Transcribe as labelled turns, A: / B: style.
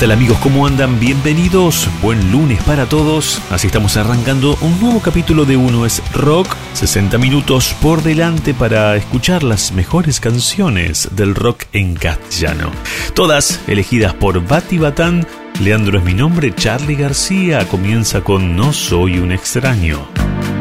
A: tal amigos? ¿Cómo andan? Bienvenidos, buen lunes para todos. Así estamos arrancando un nuevo capítulo de Uno es Rock. 60 minutos por delante para escuchar las mejores canciones del rock en castellano. Todas elegidas por Bati Batán. Leandro es mi nombre, Charly García comienza con No soy un extraño.